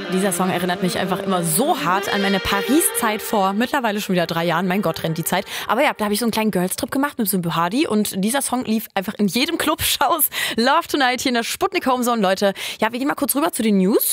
Dieser Song erinnert mich einfach immer so hart an meine Paris-Zeit vor mittlerweile schon wieder 3 Jahren. Mein Gott, rennt die Zeit. Aber ja, da habe ich so einen kleinen Girls-Trip gemacht mit so einem Buhadi und dieser Song lief einfach in jedem Club. Schau's Love Tonight hier in der Sputnik Homezone, Leute. Ja, wir gehen mal kurz rüber zu den News.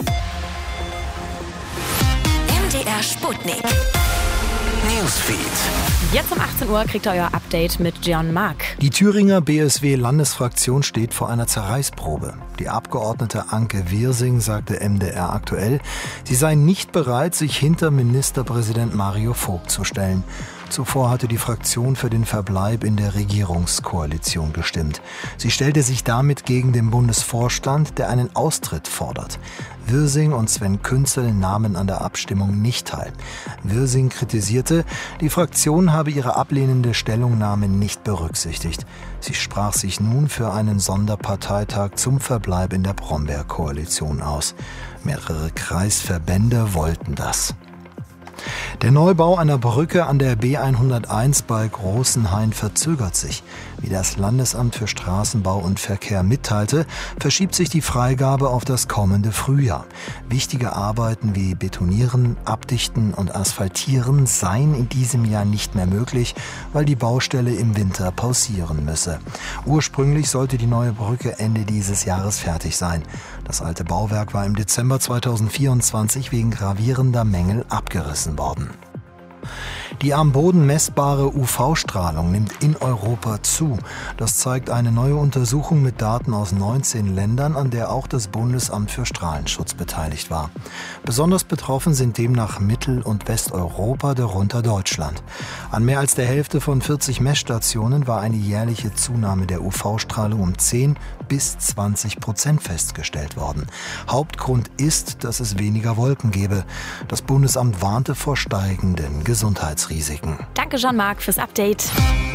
MDR Sputnik Newsfeed. Jetzt um 18 Uhr kriegt ihr euer Update mit Gian Mark. Die Thüringer BSW-Landesfraktion steht vor einer Zerreißprobe. Die Abgeordnete Anke Wirsing sagte MDR aktuell, sie sei nicht bereit, sich hinter Ministerpräsident Mario Vogt zu stellen. Zuvor hatte die Fraktion für den Verbleib in der Regierungskoalition gestimmt. Sie stellte sich damit gegen den Bundesvorstand, der einen Austritt fordert. Wirsing und Sven Künzel nahmen an der Abstimmung nicht teil. Wirsing kritisierte, die Fraktion habe ihre ablehnende Stellungnahme nicht berücksichtigt. Sie sprach sich nun für einen Sonderparteitag zum Verbleib in der Brombeer-Koalition aus. Mehrere Kreisverbände wollten das. Der Neubau einer Brücke an der B101 bei Großenhain verzögert sich. Wie das Landesamt für Straßenbau und Verkehr mitteilte, verschiebt sich die Freigabe auf das kommende Frühjahr. Wichtige Arbeiten wie Betonieren, Abdichten und Asphaltieren seien in diesem Jahr nicht mehr möglich, weil die Baustelle im Winter pausieren müsse. Ursprünglich sollte die neue Brücke Ende dieses Jahres fertig sein. Das alte Bauwerk war im Dezember 2024 wegen gravierender Mängel abgerissen worden. Die am Boden messbare UV-Strahlung nimmt in Europa zu. Das zeigt eine neue Untersuchung mit Daten aus 19 Ländern, an der auch das Bundesamt für Strahlenschutz beteiligt war. Besonders betroffen sind demnach Mittel- und Westeuropa, darunter Deutschland. An mehr als der Hälfte von 40 Messstationen war eine jährliche Zunahme der UV-Strahlung um 10-20% festgestellt worden. Hauptgrund ist, dass es weniger Wolken gebe. Das Bundesamt warnte vor steigenden Gesundheitsrisiken. Danke, Jean-Marc, fürs Update.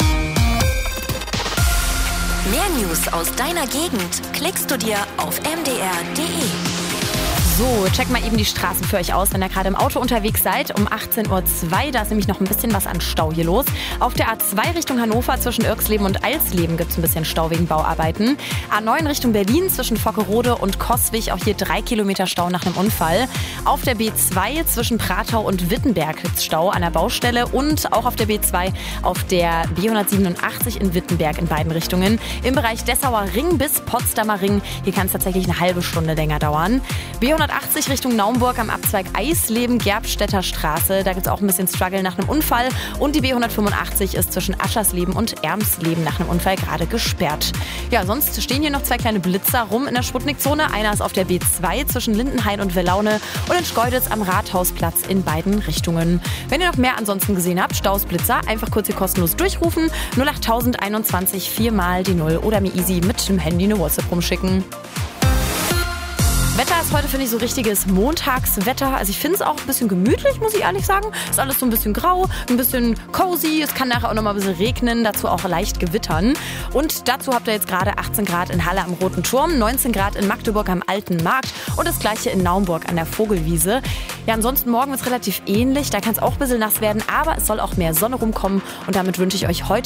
Mehr News aus deiner Gegend klickst du dir auf mdr.de. So, check mal eben die Straßen für euch aus, wenn ihr gerade im Auto unterwegs seid. Um 18.02 Uhr, da ist nämlich noch ein bisschen was an Stau hier los. Auf der A2 Richtung Hannover zwischen Irxleben und Alsleben gibt es ein bisschen Stau wegen Bauarbeiten. A9 Richtung Berlin zwischen Vockerode und Coswig, auch hier 3 Kilometer Stau nach einem Unfall. Auf der B2 zwischen Pratau und Wittenberg gibt es Stau an der Baustelle und auch auf der B2 auf der B187 in Wittenberg in beiden Richtungen. Im Bereich Dessauer Ring bis Potsdamer Ring, hier kann es tatsächlich eine halbe Stunde länger dauern. B180 Richtung Naumburg am Abzweig Eisleben-Gerbstädter Straße. Da gibt es auch ein bisschen Struggle nach einem Unfall. Und die B185 ist zwischen Aschersleben und Ermsleben nach einem Unfall gerade gesperrt. Ja, sonst stehen hier noch 2 kleine Blitzer rum in der Sputnik-Zone. Einer ist auf der B2 zwischen Lindenhain und Wellaune und in Schkeuditz am Rathausplatz in beiden Richtungen. Wenn ihr noch mehr ansonsten gesehen habt, Staus, Blitzer, einfach kurz hier kostenlos durchrufen. 08021 4 mal die 0 oder mir easy mit dem Handy eine WhatsApp rumschicken. Wetter ist heute, finde ich, so richtiges Montagswetter. Also ich finde es auch ein bisschen gemütlich, muss ich ehrlich sagen. Ist alles so ein bisschen grau, ein bisschen cozy. Es kann nachher auch noch mal ein bisschen regnen, dazu auch leicht gewittern. Und dazu habt ihr jetzt gerade 18 Grad in Halle am Roten Turm, 19 Grad in Magdeburg am Alten Markt und das gleiche in Naumburg an der Vogelwiese. Ja, ansonsten morgen wird es relativ ähnlich. Da kann es auch ein bisschen nass werden, aber es soll auch mehr Sonne rumkommen. Und damit wünsche ich euch heute